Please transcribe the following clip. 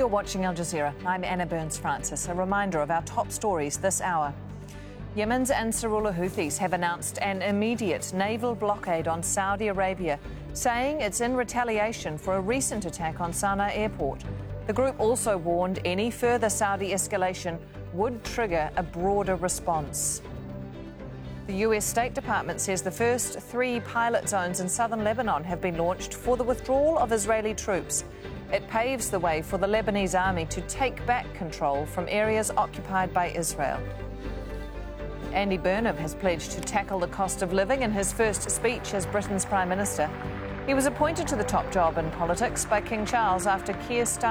You're watching Al Jazeera. I'm Anna Burns-Francis. A reminder of our top stories this hour. Yemen's Ansarullah Houthis have announced an immediate naval blockade on Saudi Arabia, saying it's in retaliation for a recent attack on Sana'a airport. The group also warned any further Saudi escalation would trigger a broader response. The US State Department says the first 3 pilot zones in southern Lebanon have been launched for the withdrawal of Israeli troops. It paves the way for the Lebanese army to take back control from areas occupied by Israel. Andy Burnham has pledged to tackle the cost of living in his first speech as Britain's Prime Minister. He was appointed to the top job in politics by King Charles after Keir Starmer